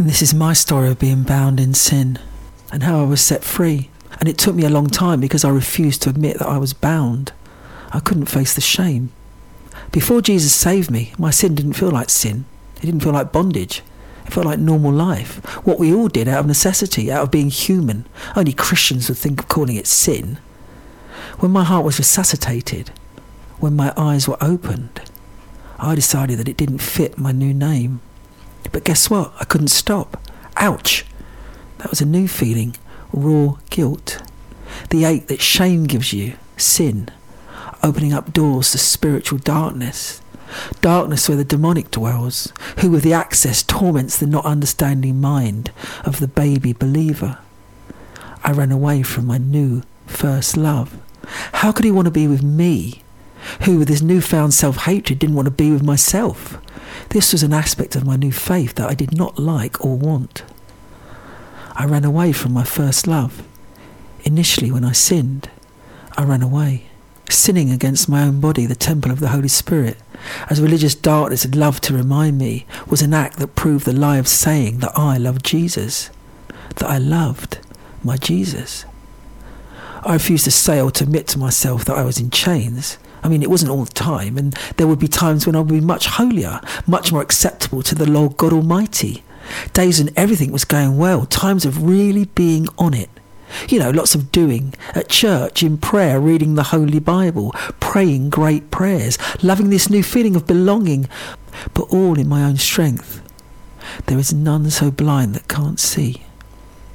And this is my story of being bound in sin and how I was set free. And it took me a long time because I refused to admit that I was bound. I couldn't face the shame. Before Jesus saved me, my sin didn't feel like sin. It didn't feel like bondage. It felt like normal life. What we all did out of necessity, out of being human. Only Christians would think of calling it sin. When my heart was resuscitated, when my eyes were opened, I decided that it didn't fit my new name. But guess what? I couldn't stop. Ouch! That was a new feeling. Raw guilt. The ache that shame gives you. Sin. Opening up doors to spiritual darkness. Darkness where the demonic dwells, who with the access torments the not understanding mind of the baby believer. I ran away from my new first love. How could he want to be with me, who with his newfound self-hatred didn't want to be with myself? This was an aspect of my new faith that I did not like or want. I ran away from my first love. Initially, when I sinned, I ran away. Sinning against my own body, the temple of the Holy Spirit, as religious darkness had loved to remind me, was an act that proved the lie of saying that I loved Jesus, that I loved my Jesus. I refused to say or to admit to myself that I was in chains. I mean, it wasn't all the time, and there would be times when I would be much holier, much more acceptable to the Lord God Almighty. Days when everything was going well, times of really being on it. You know, lots of doing, at church, in prayer, reading the Holy Bible, praying great prayers, loving this new feeling of belonging, but all in my own strength. There is none so blind that can't see.